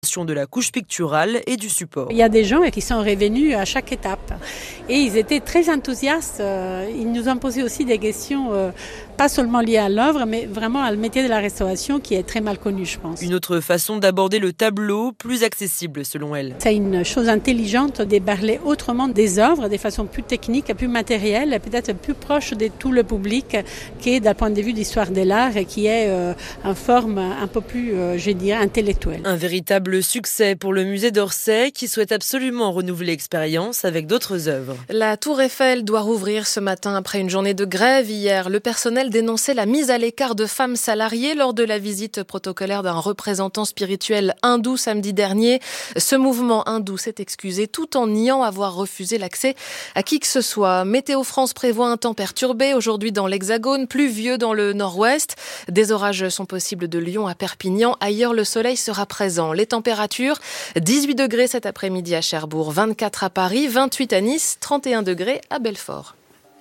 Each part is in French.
de la couche picturale et du support. Il y a des gens qui sont revenus à chaque étape et ils étaient très enthousiastes. Ils nous ont posé aussi des questions, pas seulement liées à l'œuvre, mais vraiment à le métier de la restauration qui est très mal connu, je pense. Une autre façon d'aborder le tableau, plus accessible selon elle. C'est une chose intelligente de parler autrement des œuvres, de façon plus technique, plus matérielle, peut-être plus proche de tout le public, qui est d'un point de vue d'histoire de l'art et qui est en forme un peu plus, je dirais, intellectuelle. Un véritable succès pour le musée d'Orsay qui souhaite absolument renouveler l'expérience avec d'autres œuvres. La Tour Eiffel doit rouvrir ce matin après une journée de grève. Hier, le personnel dénonçait la mise à l'écart de femmes salariées lors de la visite protocolaire d'un représentant spirituel hindou samedi dernier. Ce mouvement hindou s'est excusé tout en niant avoir refusé l'accès à qui que ce soit. Météo France prévoit un temps perturbé aujourd'hui dans l'Hexagone, pluvieux dans le nord-ouest. Des orages sont possibles de Lyon à Perpignan. Ailleurs, le soleil sera présent. Les températures, 18 degrés cet après-midi à Cherbourg, 24 à Paris, 28 à Nice, 31 degrés à Belfort.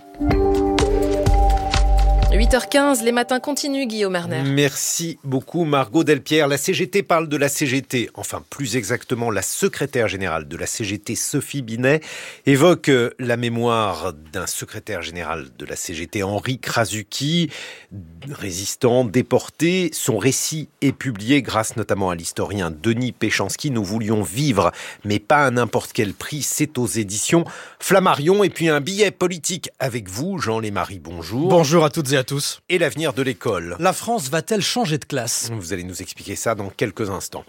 8h15, les matins continuent, Guillaume Erner. Merci beaucoup, Margot Delpierre. La CGT parle de la CGT, enfin plus exactement la secrétaire générale de la CGT, Sophie Binet, évoque la mémoire d'un secrétaire général de la CGT, Henri Krasuki, résistant, déporté. Son récit est publié grâce notamment à l'historien Denis Péchanski. Nous voulions vivre, mais pas à n'importe quel prix. C'est aux éditions Flammarion. Et puis un billet politique avec vous, Jean Lémarie, bonjour. Bonjour à toutes et à tous. Et l'avenir de l'école. La France va-t-elle changer de classe ? Vous allez nous expliquer ça dans quelques instants.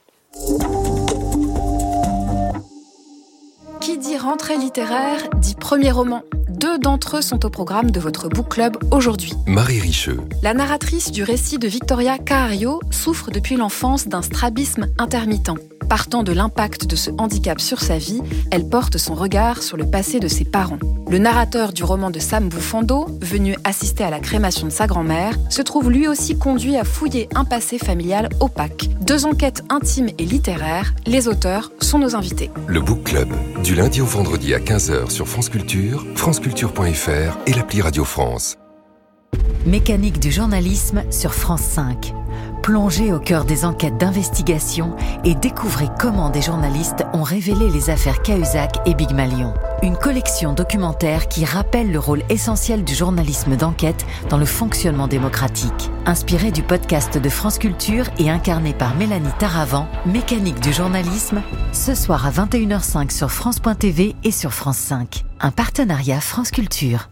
Qui dit rentrée littéraire dit premier roman. 2 d'entre eux sont au programme de votre book club aujourd'hui. Marie Richeux. La narratrice du récit de Victoria Cahario souffre depuis l'enfance d'un strabisme intermittent. Partant de l'impact de ce handicap sur sa vie, elle porte son regard sur le passé de ses parents. Le narrateur du roman de Sam Buffondo, venu assister à la crémation de sa grand-mère, se trouve lui aussi conduit à fouiller un passé familial opaque. 2 enquêtes intimes et littéraires, les auteurs sont nos invités. Le Book Club, du lundi au vendredi à 15h sur France Culture, franceculture.fr et l'appli Radio France. Mécanique du journalisme sur France 5. Plongez au cœur des enquêtes d'investigation et découvrez comment des journalistes ont révélé les affaires Cahuzac et Big Malion. Une collection documentaire qui rappelle le rôle essentiel du journalisme d'enquête dans le fonctionnement démocratique. Inspiré du podcast de France Culture et incarné par Mélanie Taravan, Mécanique du journalisme, ce soir à 21h05 sur France.tv et sur France 5. Un partenariat France Culture.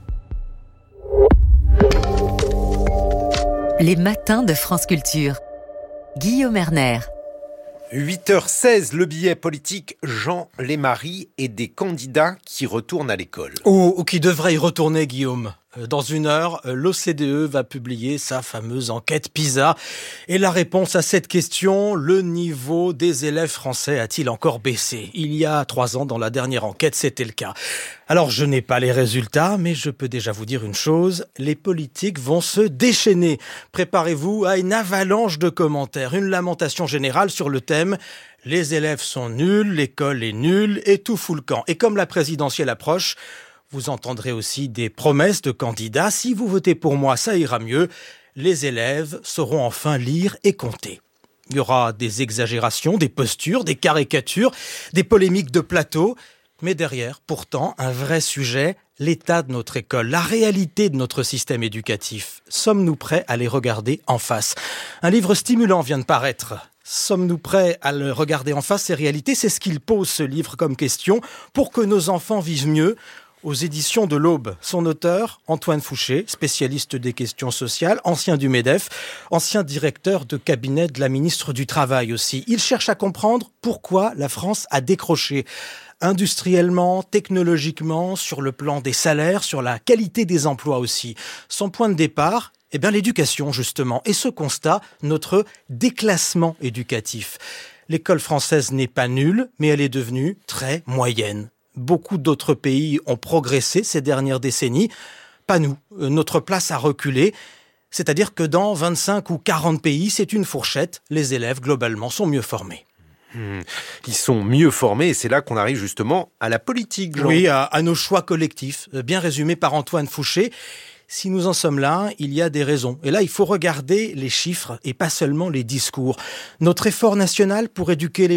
Les matins de France Culture. Guillaume Erner. 8h16, le billet politique Jean Lémarie et des candidats qui retournent à l'école. Ou qui devraient y retourner, Guillaume. Dans 1 heure, l'OCDE va publier sa fameuse enquête PISA. Et la réponse à cette question, le niveau des élèves français a-t-il encore baissé ? Il y a 3 ans, dans la dernière enquête, c'était le cas. Alors, je n'ai pas les résultats, mais je peux déjà vous dire une chose, les politiques vont se déchaîner. Préparez-vous à une avalanche de commentaires, une lamentation générale sur le thème « Les élèves sont nuls, l'école est nulle et tout fout le camp ». Et comme la présidentielle approche, vous entendrez aussi des promesses de candidats. Si vous votez pour moi, ça ira mieux. Les élèves sauront enfin lire et compter. Il y aura des exagérations, des postures, des caricatures, des polémiques de plateau. Mais derrière, pourtant, un vrai sujet, l'état de notre école, la réalité de notre système éducatif. Sommes-nous prêts à les regarder en face ? Un livre stimulant vient de paraître. Sommes-nous prêts à le regarder en face, ces réalités ? C'est ce qu'il pose, ce livre, comme question, pour que nos enfants vivent mieux. Aux éditions de l'Aube. Son auteur, Antoine Fouché, spécialiste des questions sociales, ancien du MEDEF, ancien directeur de cabinet de la ministre du Travail aussi. Il cherche à comprendre pourquoi la France a décroché industriellement, technologiquement, sur le plan des salaires, sur la qualité des emplois aussi. Son point de départ, l'éducation justement. Et ce constat, notre déclassement éducatif. L'école française n'est pas nulle, mais elle est devenue très moyenne. Beaucoup d'autres pays ont progressé ces dernières décennies. Pas nous. Notre place a reculé. C'est-à-dire que dans 25 ou 40 pays, c'est une fourchette. Les élèves, globalement, sont mieux formés. Ils sont mieux formés et c'est là qu'on arrive justement à la politique, Jean. Oui, à nos choix collectifs, bien résumés par Antoine Fouché. Si nous en sommes là, il y a des raisons. Et là, il faut regarder les chiffres et pas seulement les discours. Notre effort national pour éduquer les